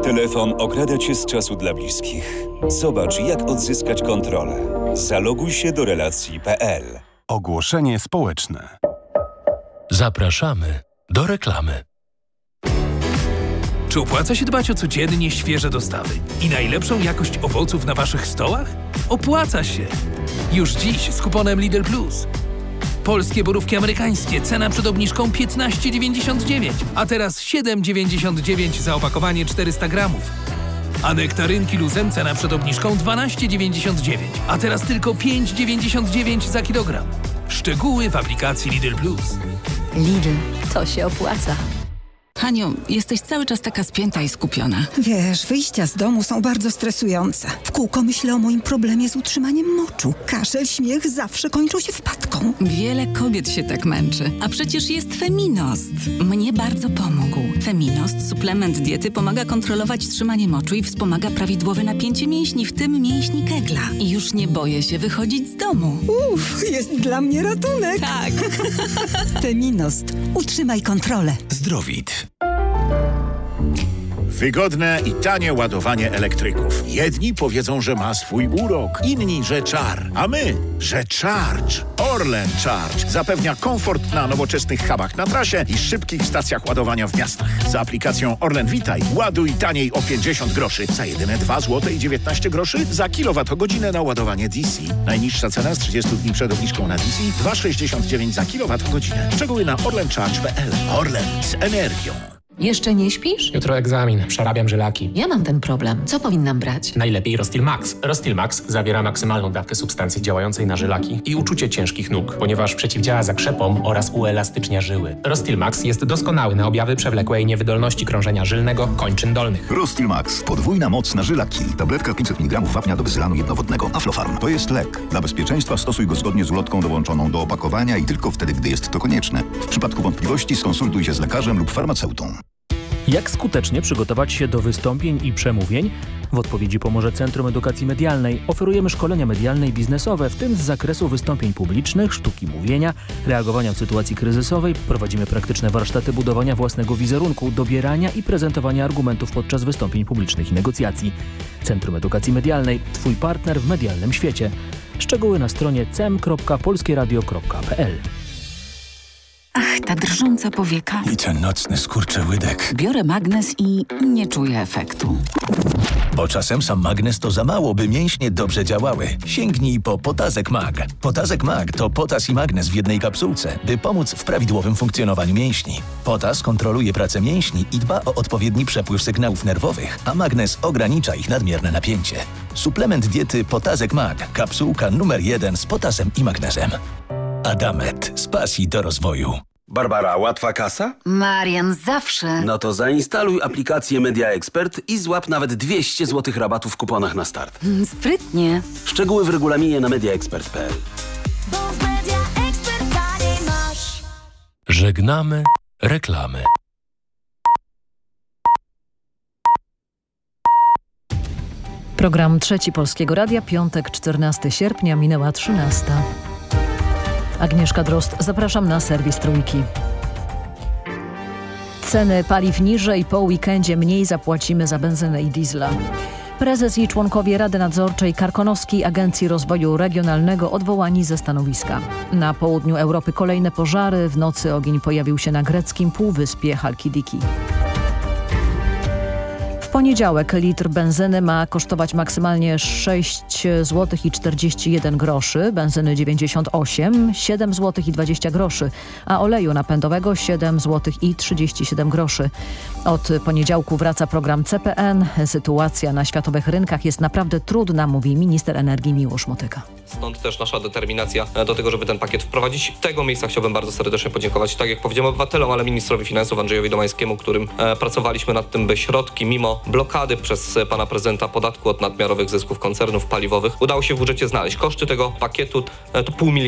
Telefon okrada cię z czasu dla bliskich. Zobacz, jak odzyskać kontrolę. Zaloguj się do relacji.pl. Ogłoszenie społeczne. Zapraszamy do reklamy. Czy opłaca się dbać o codziennie świeże dostawy i najlepszą jakość owoców na waszych stołach? Opłaca się! Już dziś z kuponem Lidl Plus. Polskie borówki amerykańskie, cena przed obniżką 15,99, a teraz 7,99 za opakowanie 400 gramów. A nektarynki Luzem, cena przed obniżką 12,99, a teraz tylko 5,99 za kilogram. Szczegóły w aplikacji Lidl Plus. Lidl, to się opłaca. Haniu, jesteś cały czas taka spięta i skupiona. Wiesz, wyjścia z domu są bardzo stresujące. W kółko myślę o moim problemie z utrzymaniem moczu. Kaszel, śmiech zawsze kończą się wpadką. Wiele kobiet się tak męczy. A przecież jest Feminost. Mnie bardzo pomógł. Feminost, suplement diety, pomaga kontrolować trzymanie moczu i wspomaga prawidłowe napięcie mięśni, w tym mięśni kegla. I już nie boję się wychodzić z domu. Jest dla mnie ratunek. Tak. Feminost. Utrzymaj kontrolę. Zdrowit. Wygodne i tanie ładowanie elektryków. Jedni powiedzą, że ma swój urok, inni, że czar. A my, że Charge. Orlen Charge zapewnia komfort na nowoczesnych hubach na trasie i szybkich stacjach ładowania w miastach. Z aplikacją Orlen Witaj ładuj taniej o 50 groszy za jedyne 2,19 zł za kilowatogodzinę na ładowanie DC. Najniższa cena z 30 dni przed obniżką na DC 2,69 za kilowatogodzinę. Szczegóły na orlencharge.pl. Orlen z energią. Jeszcze nie śpisz? Jutro egzamin, przerabiam żylaki. Ja mam ten problem. Co powinnam brać? Najlepiej Rostil Max. Rostil Max zawiera maksymalną dawkę substancji działającej na żylaki i uczucie ciężkich nóg, ponieważ przeciwdziała zakrzepom oraz uelastycznia żyły. Rostil Max jest doskonały na objawy przewlekłej niewydolności krążenia żylnego kończyn dolnych. Rostil Max. Podwójna moc na żylaki. Tabletka 500 mg wapnia do bezylanu jednowodnego. Aflofarm. To jest lek. Dla bezpieczeństwa stosuj go zgodnie z ulotką dołączoną do opakowania i tylko wtedy, gdy jest to konieczne. W przypadku wątpliwości skonsultuj się z lekarzem lub farmaceutą. Jak skutecznie przygotować się do wystąpień i przemówień? W odpowiedzi pomoże Centrum Edukacji Medialnej. Oferujemy szkolenia medialne i biznesowe, w tym z zakresu wystąpień publicznych, sztuki mówienia, reagowania w sytuacji kryzysowej. Prowadzimy praktyczne warsztaty budowania własnego wizerunku, dobierania i prezentowania argumentów podczas wystąpień publicznych i negocjacji. Centrum Edukacji Medialnej. Twój partner w medialnym świecie. Szczegóły na stronie cem.polskieradio.pl. Ach, ta drżąca powieka. I ten nocny skurczyłydek. Biorę magnes i nie czuję efektu. Bo czasem sam magnes to za mało, by mięśnie dobrze działały. Sięgnij po Potazek Mag. Potazek Mag to potas i magnes w jednej kapsułce, by pomóc w prawidłowym funkcjonowaniu mięśni. Potas kontroluje pracę mięśni i dba o odpowiedni przepływ sygnałów nerwowych, a magnes ogranicza ich nadmierne napięcie. Suplement diety Potazek Mag. Kapsułka numer 1 z potasem i magnezem. Adamet. Z pasji do rozwoju. Barbara, łatwa kasa? Marian, zawsze. No to zainstaluj aplikację Media Expert i złap nawet 200 zł rabatu w kuponach na start. Sprytnie. Szczegóły w regulaminie na mediaexpert.pl. Żegnamy reklamy. Program Trzeci Polskiego Radia, piątek 14 sierpnia, minęła 13. Agnieszka Drozd, zapraszam na serwis Trójki. Ceny paliw niżej, po weekendzie mniej zapłacimy za benzynę i diesla. Prezes i członkowie Rady Nadzorczej Karkonoskiej Agencji Rozwoju Regionalnego odwołani ze stanowiska. Na południu Europy kolejne pożary, w nocy ogień pojawił się na greckim półwyspie Halkidiki. W poniedziałek litr benzyny ma kosztować maksymalnie 6,41 zł, benzyny 98, 7 zł i 20 groszy, a oleju napędowego 7 zł i 37 groszy. Od poniedziałku wraca program CPN. Sytuacja na światowych rynkach jest naprawdę trudna, mówi minister energii Miłosz Motyka. Stąd też nasza determinacja do tego, żeby ten pakiet wprowadzić. Z tego miejsca chciałbym bardzo serdecznie podziękować, tak jak powiedziałem, obywatelom, ale ministrowi finansów Andrzejowi Domańskiemu, którym pracowaliśmy nad tym, by środki mimo blokady przez pana prezydenta podatku od nadmiarowych zysków koncernów paliwowych udało się w budżecie znaleźć. Koszty tego pakietu to 0,5 miliarda.